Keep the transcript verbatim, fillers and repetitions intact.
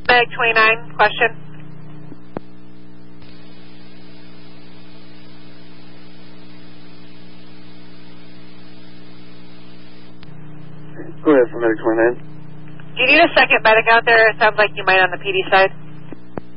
Medic twenty-nine, question. Go ahead for Medic twenty-nine. Do you need a second medic out there? It sounds like you might on the P D side.